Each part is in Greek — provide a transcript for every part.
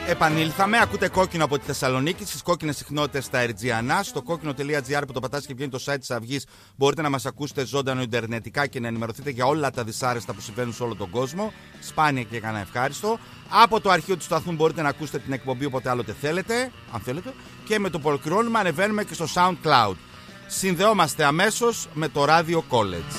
Επανήλθαμε, ακούτε Κόκκινο από τη Θεσσαλονίκη, στις κόκκινες συχνότητες στα Ερτζιανά. Στο κόκκινο.gr που το πατάς και βγαίνει το site της Αυγής, μπορείτε να μας ακούσετε ζωντανό ιντερνετικά και να ενημερωθείτε για όλα τα δυσάρεστα που συμβαίνουν σε όλο τον κόσμο. Σπάνια και κανένα ευχάριστο. Από το αρχείο του σταθμού μπορείτε να ακούσετε την εκπομπή όποτε άλλοτε θέλετε, αν θέλετε. Και με το που ολοκληρώνουμε ανεβαίνουμε και στο SoundCloud. Συνδεόμαστε αμέσως με το Radio College.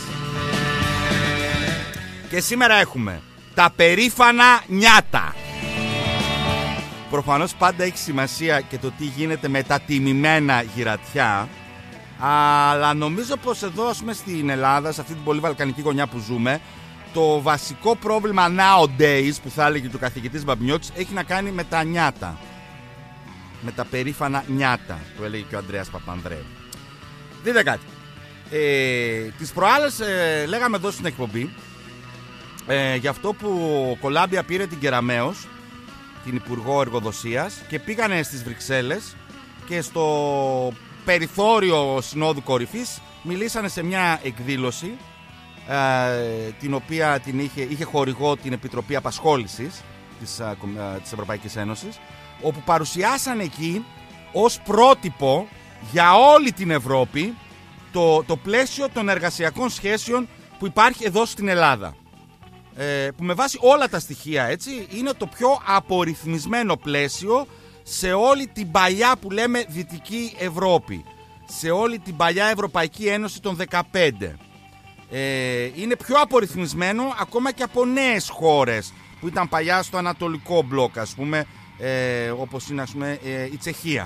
Και σήμερα έχουμε τα περήφανα νιάτα. Προφανώς πάντα έχει σημασία και το τι γίνεται με τα τιμημένα γυρατιά. Αλλά νομίζω πως εδώ, ας πούμε, στην Ελλάδα, σε αυτή την πολύ βαλκανική γωνιά που ζούμε, το βασικό πρόβλημα nowadays, που θα έλεγε και ο καθηγητής Μπαμπινιώτης, έχει να κάνει με τα νιάτα. Με τα περήφανα νιάτα, που έλεγε και ο Ανδρέας Παπανδρέου. Δείτε κάτι. Τις προάλλες λέγαμε εδώ στην εκπομπή για αυτό που ο Κολάμπια πήρε την Κεραμέως, την Υπουργό Εργοδοσίας, και πήγανε στις Βρυξέλλες και στο περιθώριο Συνόδου Κορυφής μιλήσανε σε μια εκδήλωση την οποία την είχε χορηγό την Επιτροπή Απασχόλησης της Ευρωπαϊκής Ένωσης, όπου παρουσιάσανε εκεί ως πρότυπο για όλη την Ευρώπη το πλαίσιο των εργασιακών σχέσεων που υπάρχει εδώ στην Ελλάδα. Που με βάση όλα τα στοιχεία, έτσι, είναι το πιο απορριθμισμένο πλαίσιο σε όλη την παλιά, που λέμε, Δυτική Ευρώπη, σε όλη την παλιά Ευρωπαϊκή Ένωση των 15. Είναι πιο απορριθμισμένο ακόμα και από νέες χώρες που ήταν παλιά στο Ανατολικό μπλοκ, ας πούμε, όπως είναι, ας πούμε, η Τσεχία.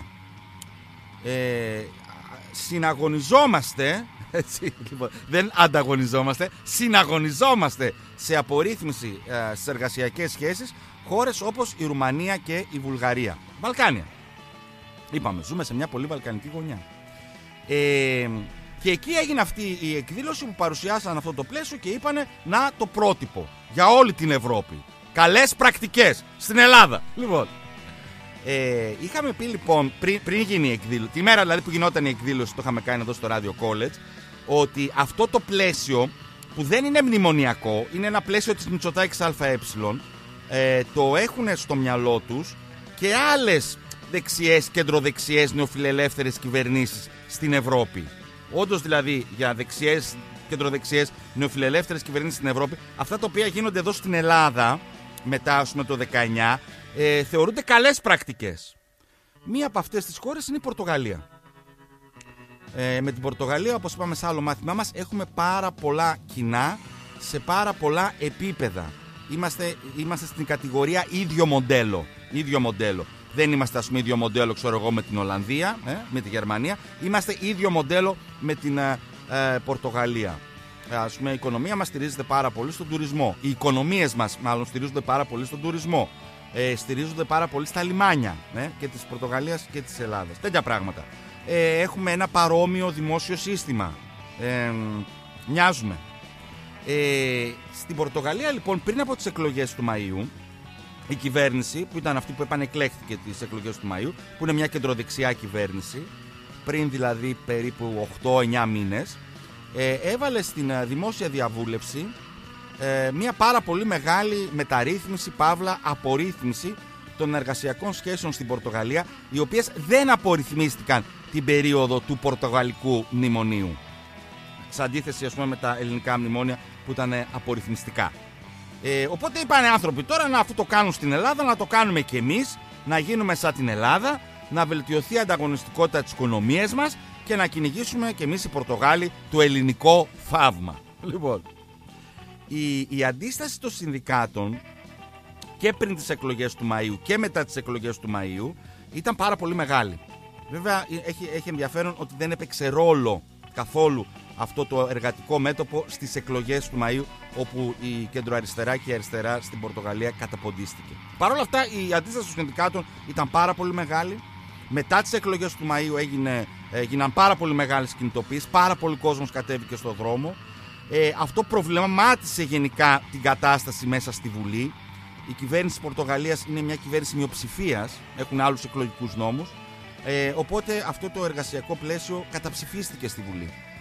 Συναγωνιζόμαστε, έτσι, λοιπόν, δεν ανταγωνιζόμαστε, συναγωνιζόμαστε σε απορρίθμιση στις εργασιακές σχέσεις χώρες όπως η Ρουμανία και η Βουλγαρία. Βαλκάνια. Είπαμε, ζούμε σε μια πολύ βαλκανική γωνιά. Και εκεί έγινε αυτή η εκδήλωση που παρουσιάσαν αυτό το πλαίσιο και είπανε, να, το πρότυπο για όλη την Ευρώπη. Καλές πρακτικές στην Ελλάδα. Λοιπόν, είχαμε πει, λοιπόν, πριν γίνει η εκδήλωση, τη μέρα δηλαδή που γινόταν η εκδήλωση, το είχαμε κάνει εδώ στο Radio College, ότι αυτό το πλαίσιο, που δεν είναι μνημονιακό, είναι ένα πλαίσιο της Μητσοτάκης ΑΕ, το έχουν στο μυαλό τους και άλλες δεξιές, κεντροδεξιές, νεοφιλελεύθερες κυβερνήσεις στην Ευρώπη. Όντως, δηλαδή, για δεξιές, κεντροδεξιές, νεοφιλελεύθερες κυβερνήσεις στην Ευρώπη, αυτά τα οποία γίνονται εδώ στην Ελλάδα μετά, ας πούμε, το 19, θεωρούνται καλές πρακτικές. Μία από αυτές τις χώρες είναι η Πορτογαλία. Με την Πορτογαλία, όπως είπαμε σε άλλο μάθημά μας, έχουμε πάρα πολλά κοινά σε πάρα πολλά επίπεδα. Είμαστε στην κατηγορία ίδιο μοντέλο. Δεν είμαστε, ας πούμε, ίδιο μοντέλο, ξέρω εγώ, με την Ολλανδία, με τη Γερμανία. Είμαστε ίδιο μοντέλο με την Πορτογαλία. Ας πούμε, η οικονομία μας στηρίζεται πάρα πολύ στον τουρισμό. Οι οικονομίες μας, μάλλον, στηρίζονται πάρα πολύ στον τουρισμό. Στηρίζονται πάρα πολύ στα λιμάνια, και της Πορτογαλίας και της Ελλάδας. Τέτοια πράγματα. Έχουμε ένα παρόμοιο δημόσιο σύστημα. Μοιάζουμε. Στην Πορτογαλία, λοιπόν, πριν από τις εκλογές του Μαΐου, η κυβέρνηση, που ήταν αυτή που επανεκλέχθηκε τις εκλογές του Μαΐου, που είναι μια κεντροδεξιά κυβέρνηση, πριν δηλαδή περίπου 8-9 μήνες, έβαλε στην δημόσια διαβούλευση μια πάρα πολύ μεγάλη μεταρρύθμιση, παύλα απορρίθμιση των εργασιακών σχέσεων στην Πορτογαλία, οι οποίες δεν απορριθμίστηκαν την περίοδο του Πορτογαλικού μνημονίου. Σε αντίθεση, ας πούμε, με τα ελληνικά μνημόνια που ήταν απορριθμιστικά. Οπότε είπαν άνθρωποι τώρα, να, αφού το κάνουν στην Ελλάδα, να το κάνουμε και εμείς, να γίνουμε σαν την Ελλάδα, να βελτιωθεί η ανταγωνιστικότητα της οικονομίας μας και να κυνηγήσουμε και εμείς οι Πορτογάλοι το ελληνικό θαύμα. Λοιπόν, η αντίσταση των συνδικάτων και πριν τις εκλογές του Μαΐου και μετά τις εκλογές του Μαΐου ήταν πάρα πολύ μεγάλη. Βέβαια, έχει ενδιαφέρον ότι δεν έπαιξε ρόλο καθόλου αυτό το εργατικό μέτωπο στις εκλογές του Μαΐου, όπου η κεντροαριστερά και η αριστερά στην Πορτογαλία καταποντίστηκε. Παρ' όλα αυτά, η αντίσταση των συνδικάτων ήταν πάρα πολύ μεγάλη. Μετά τις εκλογές του Μαΐου έγιναν πάρα πολύ μεγάλες κινητοποιήσεις, πάρα πολύ κόσμος κατέβηκε στον δρόμο. Αυτό προβλημάτισε γενικά την κατάσταση μέσα στη Βουλή. Η κυβέρνηση της Πορτογαλίας είναι μια κυβέρνηση μειοψηφίας, έχουν άλλους εκλογικούς νόμους. Οπότε αυτό το εργασιακό πλαίσιο καταψηφίστηκε στη Βουλή.